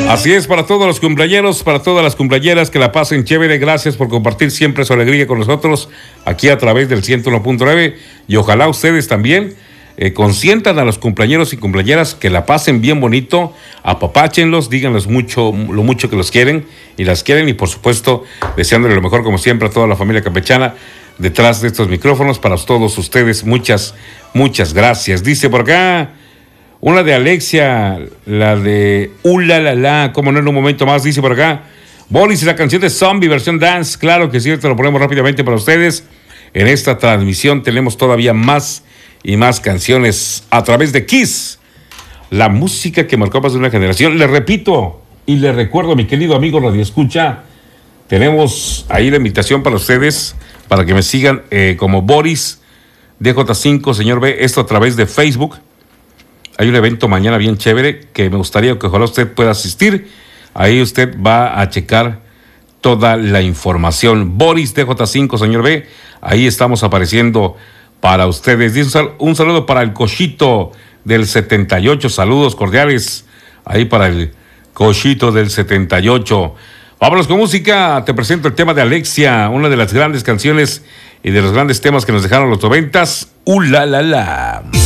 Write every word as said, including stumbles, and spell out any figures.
Así es, para todos los cumpleañeros, para todas las cumpleañeras, que la pasen chévere. Gracias por compartir siempre su alegría con nosotros aquí a través del ciento uno punto nueve, y ojalá ustedes también eh, consientan a los cumpleañeros y cumpleañeras, que la pasen bien bonito, apapáchenlos, díganles mucho, lo mucho que los quieren y las quieren, y por supuesto deseándole lo mejor como siempre a toda la familia campechana detrás de estos micrófonos. Para todos ustedes, muchas, muchas gracias. Dice por acá una de Alexia, la de Ula la la, como no, en un momento más, dice por acá, Boris, la canción de Zombie, versión dance. Claro que sí, te lo ponemos rápidamente para ustedes. En esta transmisión tenemos todavía más y más canciones a través de Kiss, la música que marcó más de una generación. Le repito y le recuerdo, mi querido amigo Radio Escucha, tenemos ahí la invitación para ustedes, para que me sigan eh, como Boris D J cinco, señor B, esto a través de Facebook. Hay un evento mañana bien chévere que me gustaría que ojalá usted pueda asistir. Ahí usted va a checar toda la información. Boris D J cinco, señor B, ahí estamos apareciendo para ustedes. Dice un saludo para el Cochito del setenta y ocho. Saludos cordiales ahí para el Cochito del setenta y ocho. Vámonos con música. Te presento el tema de Alexia, una de las grandes canciones y de los grandes temas que nos dejaron los noventas. ¡Uh, la, la, la!